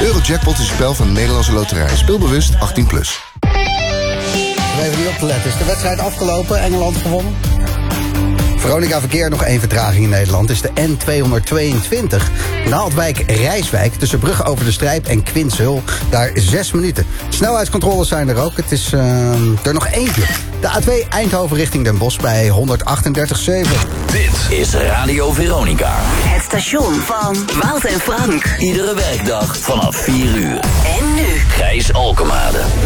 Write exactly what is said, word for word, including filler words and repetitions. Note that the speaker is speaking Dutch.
Eurojackpot is een spel van de Nederlandse Loterij. Speelbewust achttien plus. Even niet op te letten. Is de wedstrijd afgelopen? Engeland gewonnen? Veronica Verkeer, nog één vertraging in Nederland. Is de N tweehonderdtweeëntwintig. Naaldwijk-Rijswijk tussen Brugge over de Strijp en Quinshul. Daar zes minuten. Snelheidscontroles zijn er ook. Het is uh, er nog eentje. De A twee Eindhoven richting Den Bosch bij honderdachtendertig komma zeven. Dit is Radio Veronica. Het station van Wout en Frank. Iedere werkdag vanaf vier uur. En nu Gijs Alkemade.